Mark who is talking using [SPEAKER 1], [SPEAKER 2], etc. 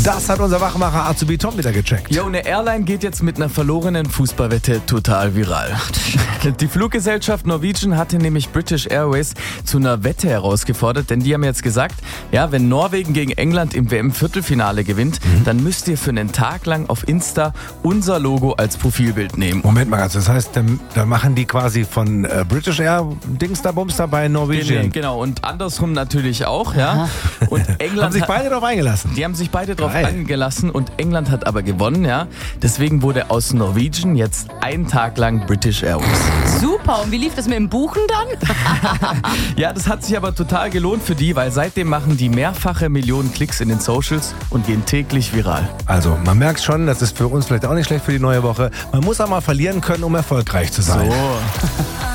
[SPEAKER 1] Das hat unser Wachmacher Azubi Tom wieder gecheckt.
[SPEAKER 2] Jo, eine Airline geht jetzt mit einer verlorenen Fußballwette total viral. Die Fluggesellschaft Norwegian hatte nämlich British Airways zu einer Wette herausgefordert, denn die haben jetzt gesagt, ja, wenn Norwegen gegen England im WM-Viertelfinale gewinnt, dann müsst ihr für einen Tag lang auf Insta unser Logo als Profilbild nehmen.
[SPEAKER 1] Moment mal ganz, das heißt, da machen die quasi von British Air Dings da Bums dabei Norwegian.
[SPEAKER 2] Genau, und andersrum natürlich auch, ja. Und England
[SPEAKER 1] Haben sich beide darauf eingelassen.
[SPEAKER 2] Die haben sich beide drauf
[SPEAKER 1] Geil.
[SPEAKER 2] eingelassen und England hat aber gewonnen, ja. Deswegen wurde aus Norwegian jetzt ein Tag lang British Airways.
[SPEAKER 3] Super, und wie lief das mit dem Buchen dann?
[SPEAKER 2] Ja, das hat sich aber total gelohnt für die, weil seitdem machen die mehrfache Millionen Klicks in den Socials und gehen täglich viral.
[SPEAKER 1] Also, man merkt schon, das ist für uns vielleicht auch nicht schlecht für die neue Woche. Man muss auch mal verlieren können, um erfolgreich zu sein.
[SPEAKER 2] So.